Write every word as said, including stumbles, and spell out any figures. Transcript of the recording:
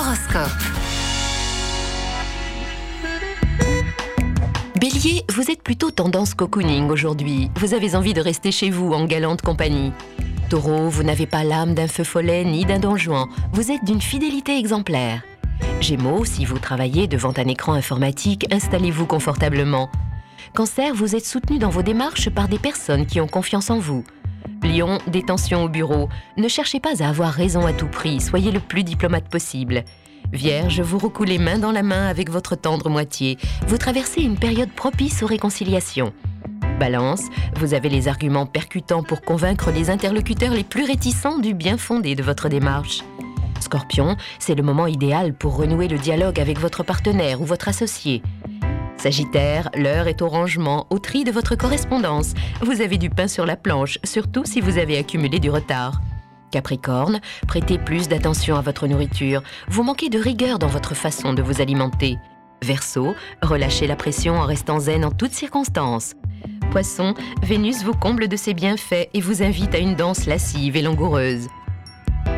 L'horoscope. Bélier, vous êtes plutôt tendance cocooning aujourd'hui. Vous avez envie de rester chez vous en galante compagnie. Taureau, vous n'avez pas l'âme d'un feu follet ni d'un don Juan. Vous êtes d'une fidélité exemplaire. Gémeaux, si vous travaillez devant un écran informatique, installez-vous confortablement. Cancer, vous êtes soutenu dans vos démarches par des personnes qui ont confiance en vous. Lion, détention au bureau. Ne cherchez pas à avoir raison à tout prix, soyez le plus diplomate possible. Vierge, vous recoulez main dans la main avec votre tendre moitié. Vous traversez une période propice aux réconciliations. Balance, vous avez les arguments percutants pour convaincre les interlocuteurs les plus réticents du bien fondé de votre démarche. Scorpion, c'est le moment idéal pour renouer le dialogue avec votre partenaire ou votre associé. Sagittaire, l'heure est au rangement, au tri de votre correspondance. Vous avez du pain sur la planche, surtout si vous avez accumulé du retard. Capricorne, prêtez plus d'attention à votre nourriture. Vous manquez de rigueur dans votre façon de vous alimenter. Verseau, relâchez la pression en restant zen en toutes circonstances. Poisson, Vénus vous comble de ses bienfaits et vous invite à une danse lascive et langoureuse.